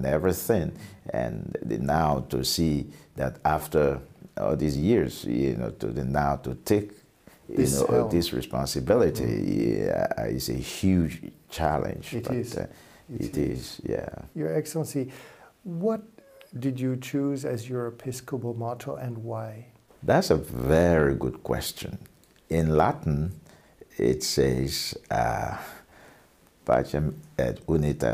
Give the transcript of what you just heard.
and everything. And now to see that after all these years, now to take this responsibility is a huge challenge. It is, yeah. Your Excellency, what did you choose as your Episcopal motto and why? That's a very good question. In Latin, it says, Pacem et Unitas